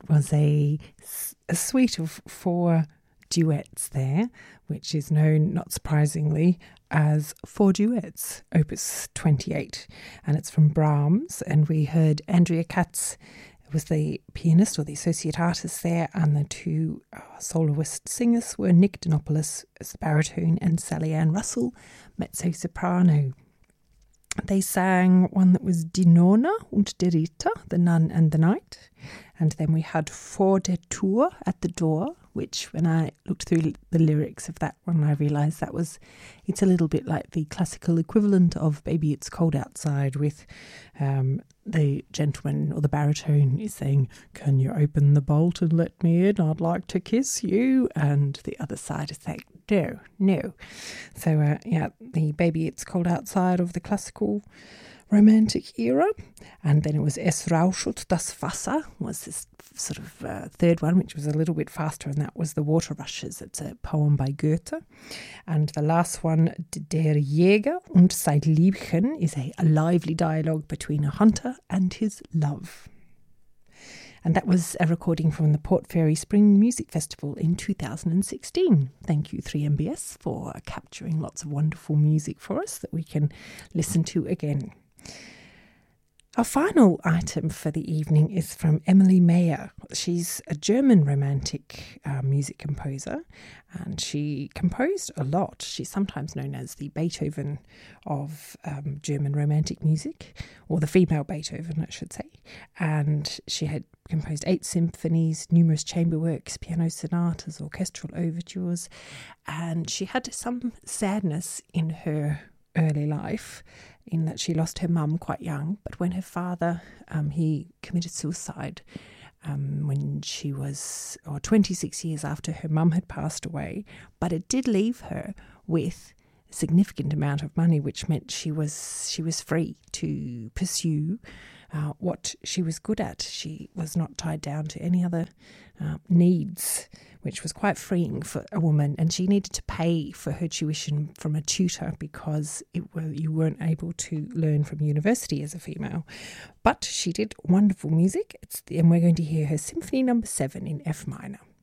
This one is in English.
was a suite of 4 duets there, which is known, not surprisingly, as 4 Duets, Opus 28. And it's from Brahms. And we heard Andrea Katz was the pianist or the associate artist there, and the 2 soloist singers were Nick Dinopoulos as the baritone and Sally Ann Russell, mezzo-soprano. They sang one that was Die Nonna und der Ritter, the nun and the knight. And then we had Vor der Tür, at the door, which when I looked through the lyrics of that one, I realised it's a little bit like the classical equivalent of Baby It's Cold Outside, with the gentleman or the baritone is saying, can you open the bolt and let me in? I'd like to kiss you. And the other side is saying, no. So, the Baby It's Cold Outside of the classical romantic era. And then it was Es rauschelt das Wasser, was this sort of third one, which was a little bit faster, and that was The Water Rushes. It's a poem by Goethe. And the last one, Der Jäger und sein Liebchen, is a lively dialogue between a hunter and his love. And that was a recording from the Port Fairy Spring Music Festival in 2016. Thank you, 3MBS, for capturing lots of wonderful music for us that we can listen to again. Our final item for the evening is from Emily Mayer. She's a German romantic music composer, and she composed a lot. She's sometimes known as the Beethoven of German romantic music, or the female Beethoven, I should say. And she had composed 8 symphonies, numerous chamber works, piano sonatas, orchestral overtures, and she had some sadness in her early life, in that she lost her mum quite young. But when her father, he committed suicide when she was 26 years after her mum had passed away. But it did leave her with a significant amount of money, which meant she was free to pursue what she was good at. She was not tied down to any other needs, which was quite freeing for a woman. And she needed to pay for her tuition from a tutor because you weren't able to learn from university as a female. But she did wonderful music, and we're going to hear her Symphony No. 7 in F minor.